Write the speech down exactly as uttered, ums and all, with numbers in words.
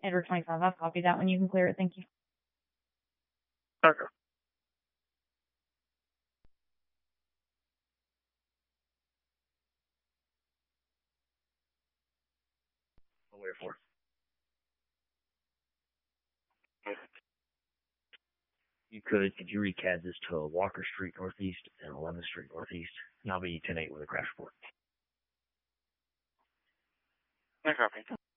Edward twenty-five, I've copied that one. You can clear it. Thank you. Okay. Where for? You could, could you recast this to Walker Street Northeast and eleventh Street Northeast? And I'll be ten eight with a crash report. No copy.